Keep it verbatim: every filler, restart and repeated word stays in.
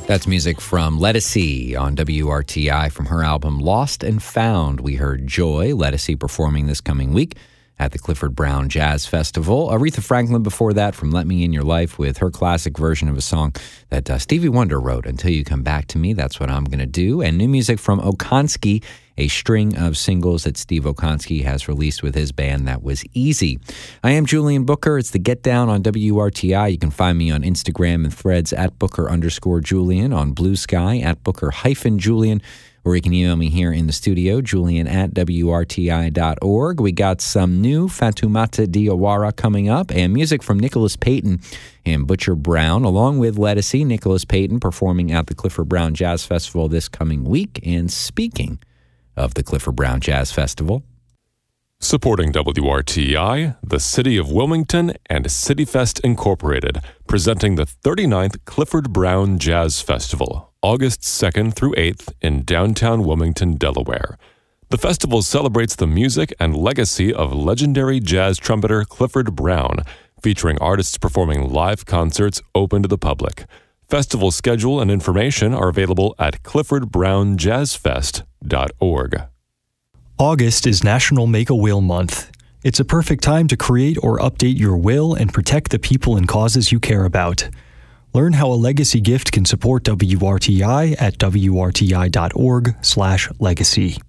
That's music from Lettucey on W R T I from her album Lost and Found. We heard Joy, Lettucey performing this coming week at the Clifford Brown Jazz Festival. Aretha Franklin before that from Let Me In Your Life with her classic version of a song that uh, Stevie Wonder wrote, Until You Come Back to Me. That's what I'm going to do. And new music from Okonski, a string of singles that Steve Okonski has released with his band. That was Easy. I am Julian Booker. It's the Get Down on W R T I. You can find me on Instagram and Threads at Booker underscore Julian, on Blue Sky at Booker hyphen Julian, or you can email me here in the studio, Julian at W R T I dot org. We got some new Fatoumata Diawara coming up, and music from Nicholas Payton and Butcher Brown, along with Lettucey. Nicholas Payton performing at the Clifford Brown Jazz Festival this coming week. And speaking of the Clifford Brown Jazz Festival, supporting W R T I, the City of Wilmington, and CityFest Incorporated, presenting the thirty-ninth Clifford Brown Jazz Festival, August second through eighth in downtown Wilmington, Delaware. The festival celebrates the music and legacy of legendary jazz trumpeter Clifford Brown, featuring artists performing live concerts open to the public. Festival schedule and information are available at clifford brown jazz fest dot org. August is National Make-A-Will Month. It's a perfect time to create or update your will and protect the people and causes you care about. Learn how a legacy gift can support W R T I at W R T I dot org slash legacy.